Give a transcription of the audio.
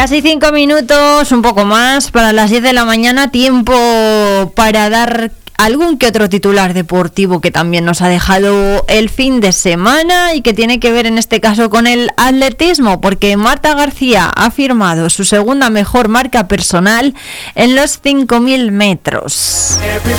Casi 5 minutos, un poco más, para las 10 de la mañana, tiempo para dar algún que otro titular deportivo que también nos ha dejado el fin de semana y que tiene que ver en este caso con el atletismo, porque Marta García ha firmado su segunda mejor marca personal en los 5.000 metros.